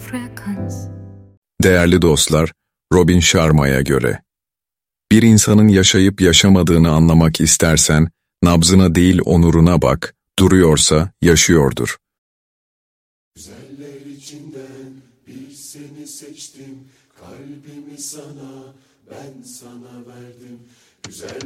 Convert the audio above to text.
Değerli dostlar, Robin Sharma'ya göre, bir insanın yaşayıp yaşamadığını anlamak istersen, nabzına değil onuruna bak, duruyorsa yaşıyordur. Güzeller içinden bir seni seçtim, kalbimi sana, ben sana verdim. Güzel